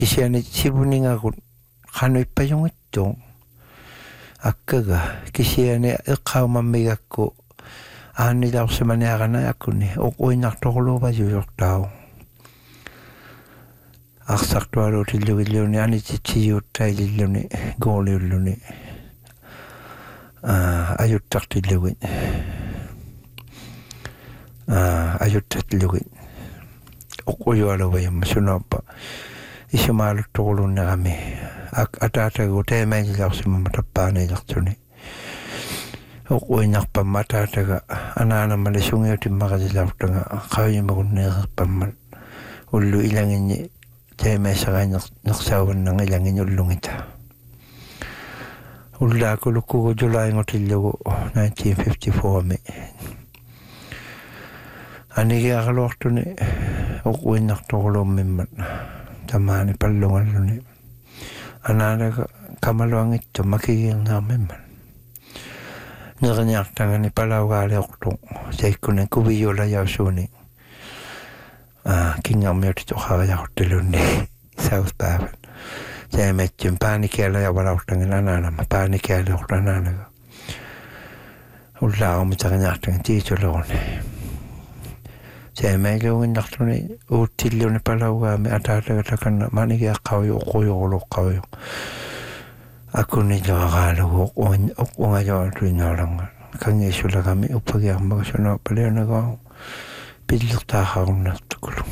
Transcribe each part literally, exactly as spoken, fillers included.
Isiani sibuningagut qanuippajungittuq akkaga kisiani iqqaumamigakku aannilaorsimaniaqanaaqkunni uquinartoquluuvajujortau aqsartualuutillugilluni anititsiyuuttaililluni gooliulluni aa ajuttartillugit aa ajuttatillugit uquyualuvayamma sunaappa isumaaluttoqulunnerami ak ataatagu teemaililaorsimamma tappaaniilartuni uquinarpamma ataataga anaanamali sungiutimmaqalilaortanga qavimagunneerpammal ullu ilanginni teemaisaqainersauvannanga ilanginni ullungita ullaakulukugu julaingotillugu nineteen fifty-four mi anigiaqaluartuni uquinartoqulummimmat tamaani pallungalluni anaalaga kamaluangittu makigiirnaarmimmat neriñaartangani palaugaaliortuq taikkunen kuviyulajaussuuni aa kingarmiutitoqariartilunni South Barwon teemattum paanikialajavalortangin anaanama paanikialiortu anaalaga ullaarumitaqiñaartanga tiituloruni teemailuunginnartuni uuttilluni palaugaami ataataga takanna manigiaqqaviu uquyuruloqqaviu akuniloaqaalugu uqungajoatuinnaulanga kangiisulagami uppagiarmagasunaapaliunagau pillertaaxarunnertukulu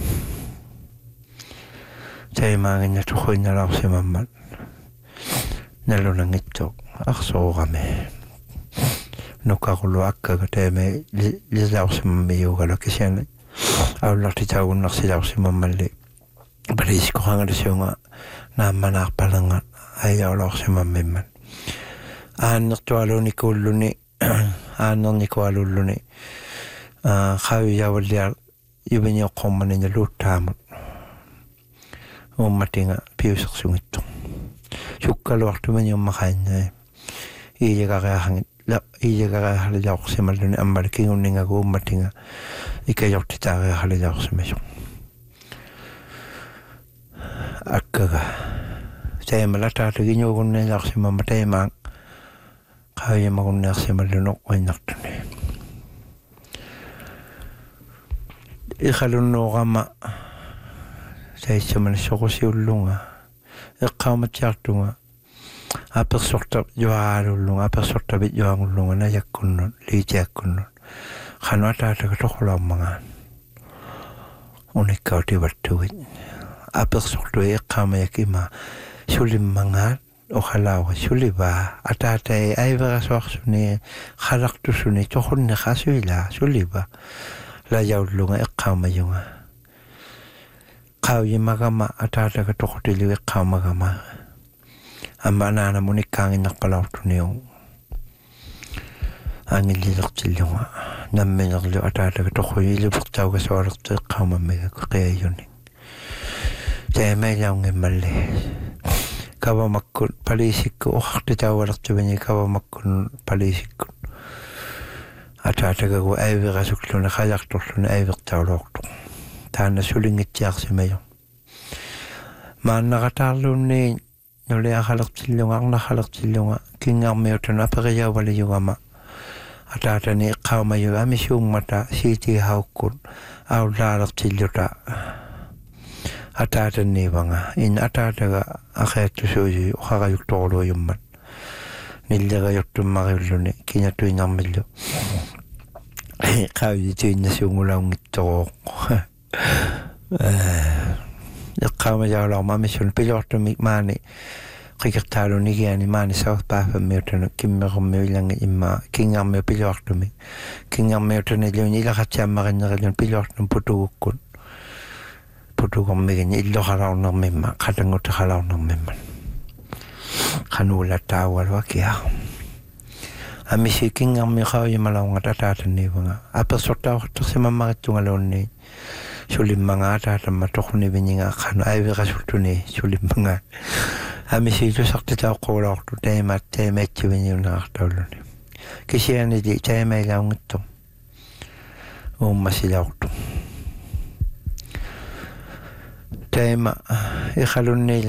taimaanginna tuquinnalaorsimammat nalunangittoq arsoorami nuqarulu akkaga taimai lilaorsimammiugalu kisiani aullartitaagunnarsilaorsimammalli paliiskoqangalisiunga naammanaarpalanga ayaulorsimamimmat aannertualuunikuulluni aanernikualuulluni aa qavijavalliar yuviniоққорманина лууттаамут умматинга пиусерсугитту суккалуартумани уммақаиннаа иилагариахангит ла иилагариахалилаорсималлуни аммали кингуннингагу умматинга икажортитаариахалилаорсимасу аккага таималатаатагиньуугунниилаарсимамма таимаан qaajamagунниарсималлунеқ уиннартуни ихалуннуорамма таиссамана сорусиуллунга эққауматсиартунга аперсорта юаалуллунга аперсортавит юангуллунга наяккуннут лиитиаккуннут қануатаатага тоқулаармагаан униккаутиваттугит аперсортуи эққаамаякима сулиммангаат охалауа сулива атаатай айверасуарсуни халартусуни тохунне хасуила сулива лаяуллунга эққаамаюнга qauyimagama ataataka toqutilu eqqaamagama амманаана муниккаангиннерпалаортуниу ангиллилертиллунга намминерлу атаатага тоқуилупертаугасуалерти эққаамаммигак қиаюни таамаилаунгиммалли кавамаккут палисикку охартитауалертувани кавамаккун палисиккут атаатагагу айверасуклуна хаярторлуна айвертаулоорту таана сулингитсиарсимаю мааннагатаарлуунни нулиахалертиллунга арнахалертиллунга кингаармиутуна апериаувалиюгама атаатани эққаумаю амисууммата сиитигауккут ауллаалертиллута атаатанниванга ин атаатага ахааттусууи охараюкторлуйуммат ниллераюттуммариуллуни кинатуинармиллу qaavitituinnasuungulaungittoroo eqqaamajaulorma mission pilortumik maani qikertaalunigiani maani South Barwon miutanu kimmerummiulangi imma kingarmiu pilortumik kingarmiutanilluuni ilaqatsiammarinnerilluun pilortum putugukkut putugormigini illoqalaornermimma qatanguteqalaornermimma qanuulattaaualuakia amisi kingarmi qauyimalaunga tataatanniivanga apersortaaortersimammarittungaluunni sulimmanga ataatamma toqunivininga qanu aiverasuttuni sulimmanga amisi lusartitauqqulaortu taimaat taimaattiviniunneqartauluni kisianili taimailaungittu uummasilaortu Taima, ikhalun